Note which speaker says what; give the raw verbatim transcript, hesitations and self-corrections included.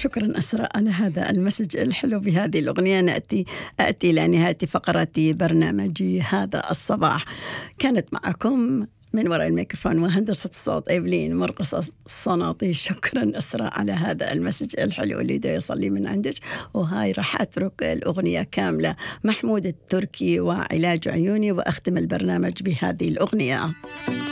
Speaker 1: شكرا أسرى على هذا المسج الحلو بهذه الأغنية. نأتي أتي إلى نهاية فقرة برنامجي هذا الصباح. كانت معكم من وراء الميكروفون وهندسة الصوت إيفلين مرقص الصناطي. شكرا أسرى على هذا المسج الحلو اللي دا يصل لي من عندك. وهاي راح أترك الأغنية كاملة، محمود التركي وعلاج عيوني، وأختم البرنامج بهذه الأغنية.